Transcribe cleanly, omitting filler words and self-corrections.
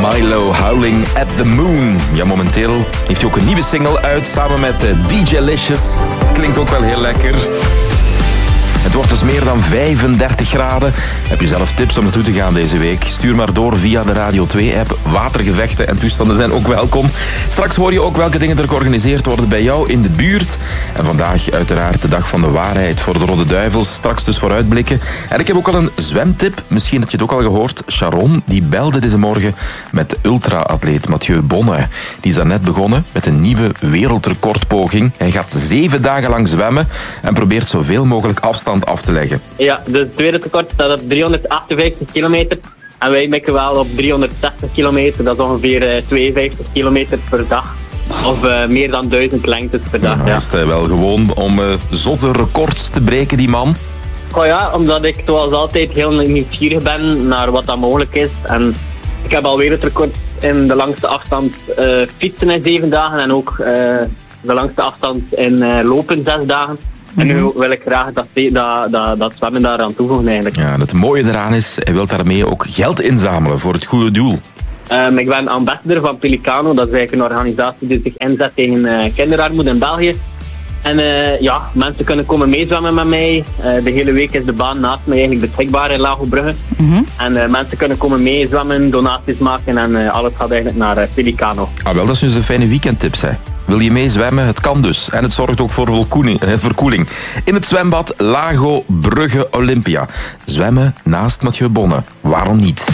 Milo, Howling at the Moon. Ja, momenteel heeft hij ook een nieuwe single uit samen met DJ Licious. Klinkt ook wel heel lekker. Het wordt dus meer dan 35 graden. Heb je zelf tips om naartoe te gaan deze week? Stuur maar door via de Radio 2-app. Watergevechten en toestanden zijn ook welkom. Straks hoor je ook welke dingen er georganiseerd worden bij jou in de buurt. En vandaag uiteraard de dag van de waarheid voor de Rode Duivels. Straks dus vooruitblikken. En ik heb ook al een zwemtip. Misschien heb je het ook al gehoord. Sharon, die belde deze morgen met de ultra-atleet Mathieu Bonne. Die is daarnet begonnen met een nieuwe wereldrecordpoging. Hij gaat 7 dagen lang zwemmen en probeert zoveel mogelijk afstand af te leggen. Ja, dus het wereldrecord staat op 358 kilometer. En wij mikken wel op 360 kilometer. Dat is ongeveer 52 kilometer per dag. Of meer dan 1000 lengtes per dag. Ja. Is het wel gewoon om zotte records te breken, die man? Oh ja, omdat ik zoals altijd heel nieuwsgierig ben naar wat dat mogelijk is. En ik heb al wereldrecord in de langste afstand fietsen in 7 dagen. En ook de langste afstand in lopen 6 dagen. En nu wil ik graag dat zwemmen daaraan toevoegen eigenlijk. Ja, het mooie eraan is, hij wil daarmee ook geld inzamelen voor het goede doel. Ik ben ambassador van Pelicano. Dat is eigenlijk een organisatie die zich inzet tegen kinderarmoede in België. En ja, mensen kunnen komen meezwemmen met mij. De hele week is de baan naast mij eigenlijk beschikbaar in Lagobrugge. En mensen kunnen komen meezwemmen, donaties maken en alles gaat eigenlijk naar Pelicano. Ah, wel, dat is dus een fijne weekendtips, hè. Wil je meezwemmen? Het kan dus. En het zorgt ook voor verkoeling. In het zwembad Lago Brugge Olympia. Zwemmen naast Mathieu Bonne. Waarom niet?